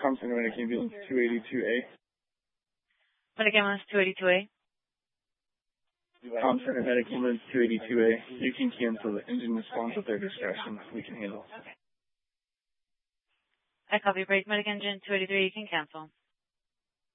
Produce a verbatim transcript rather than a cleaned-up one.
Thompson Medic Ambulance two eighty-two A. Medic Ambulance two eighty-two A. Thompson Medic Ambulance two eighty-two A. You can cancel the engine response at their discretion. We can handle. I copy. Break Medic Engine two eighty-three. You can cancel.